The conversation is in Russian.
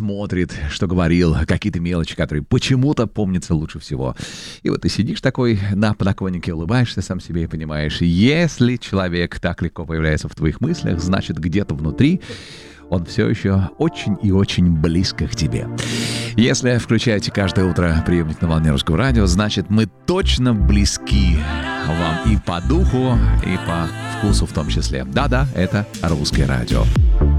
смотрит, что говорил, какие-то мелочи, которые почему-то помнятся лучше всего. И вот ты сидишь такой на подоконнике, улыбаешься сам себе и понимаешь, если человек так легко появляется в твоих мыслях, значит, где-то внутри он все еще очень и очень близко к тебе. Если включаете каждое утро приемник на волне Русского радио, значит, мы точно близки вам и по духу, и по вкусу в том числе. Да-да, это Русское радио.